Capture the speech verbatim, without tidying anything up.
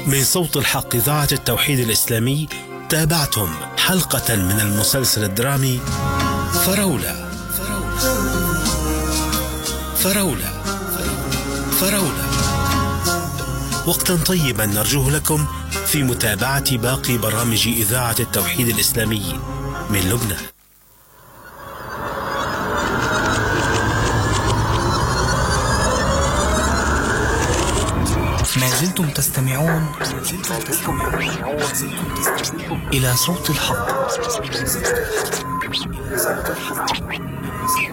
من صوت الحق إذاعة التوحيد الإسلامي تابعتم حلقة من المسلسل الدرامي فراولة فراولة فراولة. وقتا طيبا نرجوه لكم في متابعة باقي برامج إذاعة التوحيد الإسلامي من لبنان. ما زلتم تستمعون إلى صوت الحق.